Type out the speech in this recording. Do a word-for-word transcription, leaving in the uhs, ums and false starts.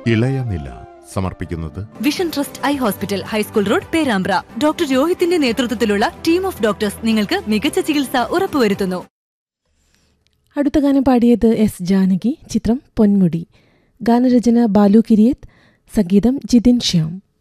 ഇളയനില സമർപ്പിക്കുന്നത് vision trust eye hospital, high school road, Perambra. Doctor രോഹിത്തിന്റെ നേതൃത്വത്തിലുള്ള team of doctors നിങ്ങൾക്ക് മികച്ച ചികിത്സ ഉറപ്പുവരുത്തുന്നു. അടുത്ത ഗാനം പാടിയത് എസ് ജാനകി, ചിത്രം പൊന്മുടി. ഗാനരചന ബാലു കിരിയത്ത്, സംഗീതം ജിതിൻ ശ്യാം.